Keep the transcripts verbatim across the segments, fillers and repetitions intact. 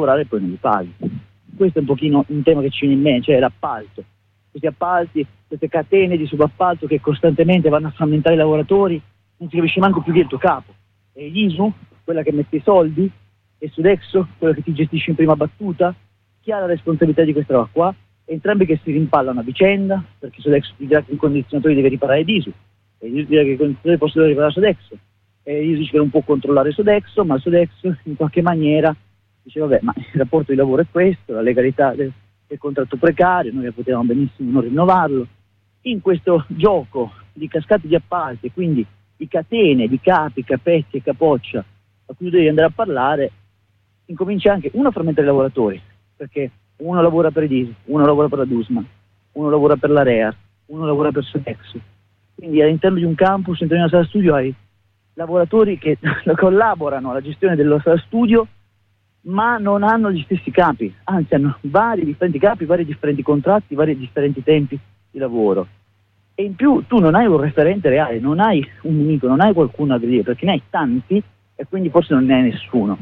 lavorare e poi non li paghi. Questo è un pochino un tema che ci viene in mente, cioè l'appalto. Questi appalti, queste catene di subappalto che costantemente vanno a frammentare i lavoratori, non si capisce manco più chi è il tuo capo. E l'I S U, quella che mette i soldi, e Sodexo, quella che ti gestisce in prima battuta, chi ha la responsabilità di questa roba qua? Entrambi che si rimpallano a vicenda, perché Sodexo ti dirà che il condizionatore deve riparare l'I S U, e l'I S U dirà che il condizionatore possono riparare Sodexo, e l'I S U dice che non può controllare Sodexo, ma Sodexo in qualche maniera dice vabbè, ma il rapporto di lavoro è questo, la legalità del, del contratto precario, noi potevamo benissimo non rinnovarlo. In questo gioco di cascate di appalti, quindi di catene, di capi, capetti e capoccia a cui devi andare a parlare, incomincia anche uno a frammentare i lavoratori, perché uno lavora per l'I S U, uno lavora per la Dusman, uno lavora per la REAR, uno lavora per Sodexo. Quindi all'interno di un campus, all'interno di una sala studio, hai lavoratori che collaborano alla gestione della sala studio, ma non hanno gli stessi capi, anzi hanno vari differenti capi, vari differenti contratti, vari differenti tempi di lavoro. E in più tu non hai un referente reale, non hai un nemico, non hai qualcuno a dire, perché ne hai tanti e quindi forse non ne hai nessuno.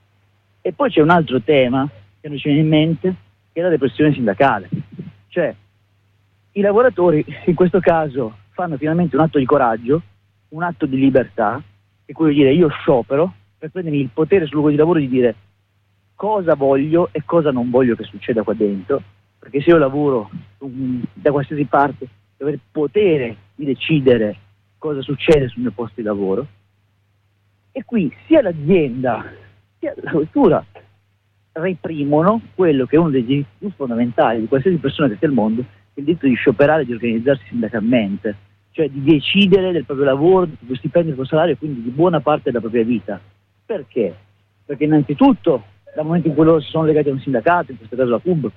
E poi c'è un altro tema che non ci viene in mente, che è la depressione sindacale. Cioè, i lavoratori in questo caso fanno finalmente un atto di coraggio, un atto di libertà, che vuol dire io sciopero per prendermi il potere sul luogo di lavoro di dire cosa voglio e cosa non voglio che succeda qua dentro, perché se io lavoro um, da qualsiasi parte devo avere il potere di decidere cosa succede sul mio posto di lavoro. E qui sia l'azienda sia la cultura reprimono quello che è uno dei diritti più fondamentali di qualsiasi persona che sia al mondo, il diritto di scioperare e di organizzarsi sindacalmente, cioè di decidere del proprio lavoro, del proprio stipendio, del proprio salario e quindi di buona parte della propria vita. Perché? Perché innanzitutto dal momento in cui loro si sono legati a un sindacato, in questo caso la C U B, uh,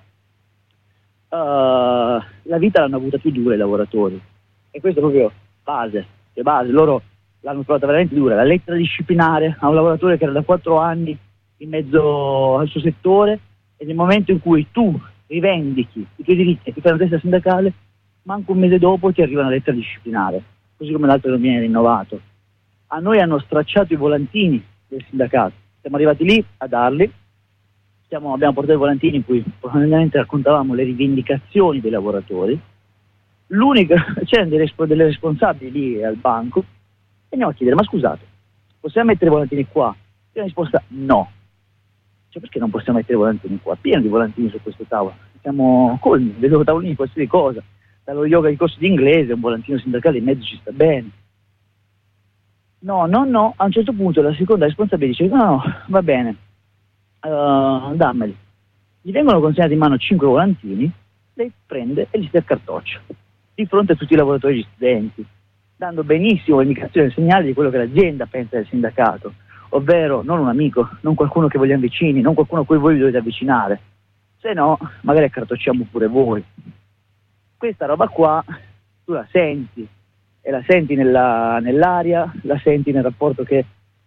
la vita l'hanno avuta più dura i lavoratori, e questo è proprio base, cioè base, loro l'hanno trovata veramente dura. La lettera disciplinare a un lavoratore che era da quattro anni in mezzo al suo settore, e nel momento in cui tu rivendichi i tuoi diritti e ti fai una testa sindacale, manco un mese dopo ti arriva una lettera disciplinare, così come l'altro non viene rinnovato. A noi hanno stracciato i volantini del sindacato, siamo arrivati lì a darli. Siamo, abbiamo portato i volantini in cui probabilmente raccontavamo le rivendicazioni dei lavoratori. L'unica, c'erano dei, delle responsabili lì al banco, e andiamo a chiedere, ma scusate, possiamo mettere i volantini qua? E la risposta no. Cioè, perché non possiamo mettere i volantini qua? Pieno di volantini su questo tavolo. Siamo colmi, vedo tavolini di qualsiasi cosa. Dallo yoga ai corsi di inglese, un volantino sindacale in mezzo ci sta bene. No, no, no. A un certo punto la seconda responsabile dice, no, no, va bene. Uh, dammeli. Gli vengono consegnati in mano cinque volantini, lei prende e li si accartoccia di fronte a tutti i lavoratori e gli studenti, dando benissimo l'indicazione e il segnale di quello che l'azienda pensa del sindacato, ovvero non un amico, non qualcuno che vogliamo vicini, non qualcuno a cui voi vi dovete avvicinare, se no magari accartocciamo pure voi. Questa roba qua tu la senti, e la senti nella, nell'aria, la senti nel rapporto che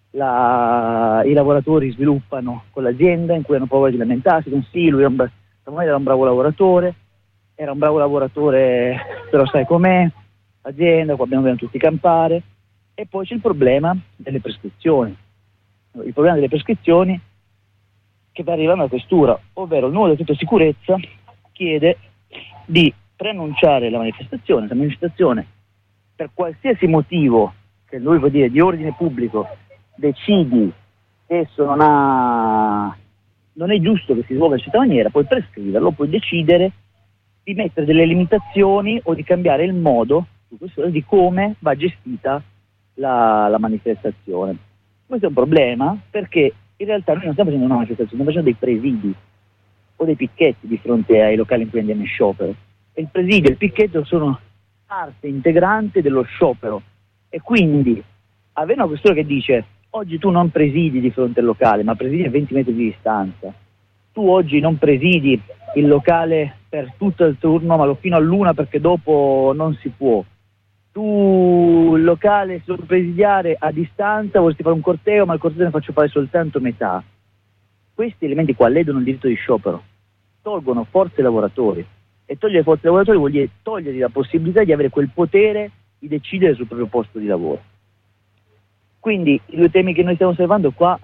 La, i lavoratori sviluppano con l'azienda, in cui hanno paura di lamentarsi, con sì, lui era un, Samuele era un bravo lavoratore, era un bravo lavoratore, però sai com'è, l'azienda, qua abbiamo tutti campare. E poi c'è il problema delle prescrizioni, il problema delle prescrizioni che arrivano alla questura, ovvero il nuovo decreto sicurezza chiede di preannunciare la manifestazione, la manifestazione per qualsiasi motivo, che lui vuol dire di ordine pubblico, decidi che esso non ha non è giusto che si svolga in certa maniera, puoi prescriverlo, puoi decidere di mettere delle limitazioni o di cambiare il modo di come va gestita la, la manifestazione. Questo è un problema perché in realtà noi non stiamo facendo una manifestazione, stiamo facendo dei presidi o dei picchetti di fronte ai locali in cui andiamo in sciopero, e il presidio e il picchetto sono parte integrante dello sciopero, e quindi avere una questura che dice oggi tu non presidi di fronte al locale, ma presidi a venti metri di distanza. Tu oggi non presidi il locale per tutto il turno, ma lo fino all'una perché dopo non si può. Tu il locale se lo puoi presidiare a distanza, vorresti fare un corteo, ma il corteo ne faccio fare soltanto metà. Questi elementi qua ledono il diritto di sciopero, tolgono forze ai lavoratori, e togliere forze ai lavoratori vuol dire togliergli la possibilità di avere quel potere di decidere sul proprio posto di lavoro. Quindi i due temi che noi stiamo osservando qua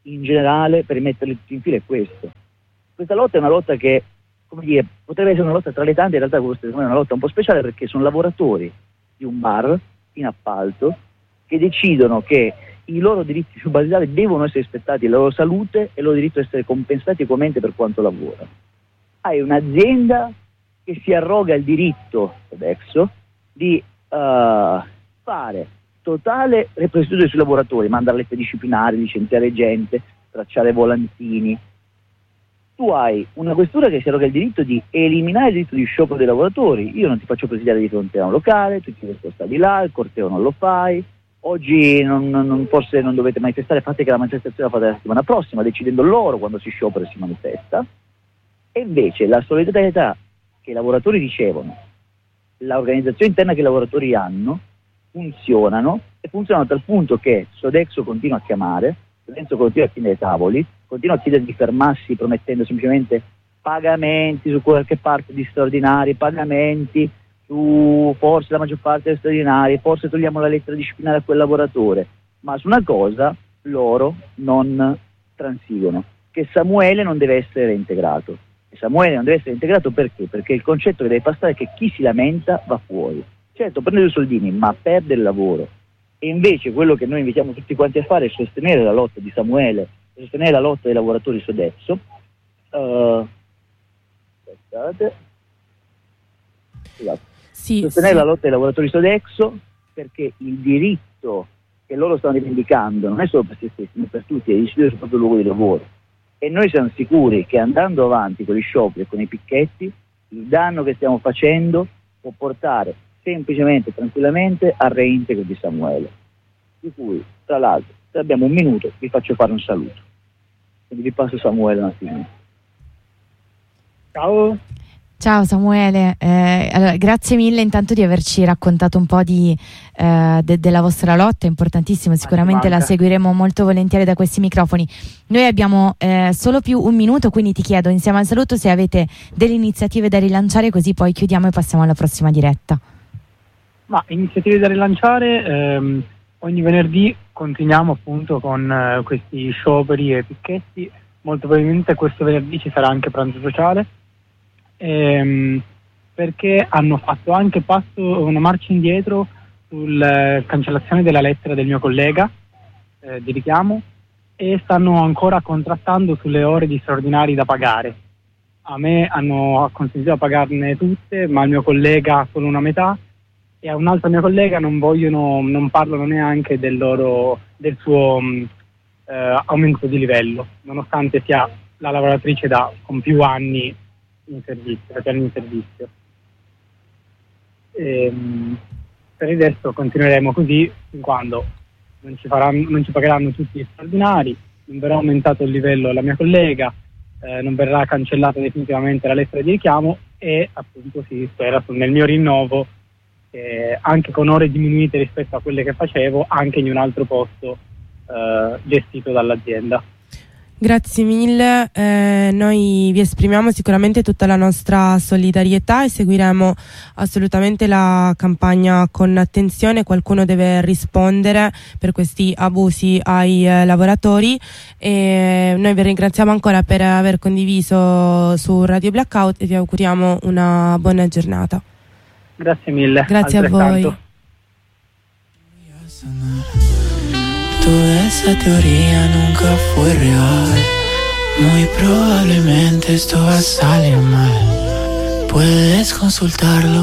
in generale, per metterli tutti in fila, è questo. Questa lotta è una lotta che, come dire, potrebbe essere una lotta tra le tante, in realtà questa è una lotta un po' speciale perché sono lavoratori di un bar in appalto che decidono che i loro diritti più basilari devono essere rispettati, la loro salute e il loro diritto a essere compensati equamente per quanto lavorano. Hai un'azienda che si arroga il diritto adesso di uh, fare totale repressione sui lavoratori, mandare lettere disciplinari, licenziare gente, tracciare volantini. Tu hai una questura che si arroga il diritto di eliminare il diritto di sciopero dei lavoratori. Io non ti faccio presidiare di fronte a un locale, tu ti devi spostare di là, il corteo non lo fai, oggi non, non, forse non dovete manifestare, fate che la manifestazione la fate la settimana prossima, decidendo loro quando si sciopera e si manifesta. E invece la solidarietà che i lavoratori ricevono, l'organizzazione interna che i lavoratori hanno, funzionano e funzionano a tal punto che Sodexo continua a chiamare, Sodexo continua a chiedere tavoli, continua a chiedere di fermarsi promettendo semplicemente pagamenti su qualche parte di straordinari, pagamenti su forse la maggior parte dei straordinari, forse togliamo la lettera disciplinare a quel lavoratore, ma su una cosa loro non transigono, che Samuele non deve essere reintegrato. E Samuele non deve essere integrato perché? Perché il concetto che deve passare è che chi si lamenta va fuori. Certo, prende due soldini, ma perde il lavoro. E invece quello che noi invitiamo tutti quanti a fare è sostenere la lotta di Samuele, sostenere la lotta dei lavoratori Sodexo. Uh, aspettate. Scusate. Sì, sostenere sì. la lotta dei lavoratori Sodexo, perché il diritto che loro stanno rivendicando non è solo per se stessi, ma per tutti, è di decidere sul proprio luogo di lavoro. E noi siamo sicuri che andando avanti con gli scioperi e con i picchetti, il danno che stiamo facendo può portare semplicemente, tranquillamente, al reintegro di Samuele, di cui, tra l'altro, se abbiamo un minuto, vi faccio fare un saluto. Quindi vi passo Samuele un attimo. Ciao. Ciao Samuele, eh, allora, grazie mille intanto di averci raccontato un po' di, eh, de- della vostra lotta, è importantissimo, sicuramente la seguiremo molto volentieri da questi microfoni. Noi abbiamo eh, solo più un minuto, quindi ti chiedo insieme al saluto se avete delle iniziative da rilanciare, così poi chiudiamo e passiamo alla prossima diretta. Ma iniziative da rilanciare, ehm, ogni venerdì continuiamo appunto con eh, questi scioperi e picchetti, molto probabilmente questo venerdì ci sarà anche pranzo sociale. Ehm, perché hanno fatto anche passo una marcia indietro sulla cancellazione della lettera del mio collega eh, di richiamo e stanno ancora contrattando sulle ore di straordinari da pagare. A me hanno consentito di pagarne tutte, ma al mio collega solo una metà, e a un altro mio collega non vogliono, non parlano neanche del loro del suo mh, eh, aumento di livello, nonostante sia la lavoratrice da con più anni in servizio, perché in servizio. E, per il resto continueremo così fin quando non ci, faranno, non ci pagheranno tutti gli straordinari, non verrà aumentato il livello alla mia collega, eh, non verrà cancellata definitivamente la lettera di richiamo e appunto si spera nel mio rinnovo, eh, anche con ore diminuite rispetto a quelle che facevo, anche in un altro posto eh, gestito dall'azienda. Grazie mille, eh, noi vi esprimiamo sicuramente tutta la nostra solidarietà e seguiremo assolutamente la campagna con attenzione. Qualcuno deve rispondere per questi abusi ai eh, lavoratori e noi vi ringraziamo ancora per aver condiviso su Radio Blackout e vi auguriamo una buona giornata. Grazie mille. Grazie a voi. Tú esa teoría nunca fue real. Muy probablemente esto va a salir mal. Puedes consultarlo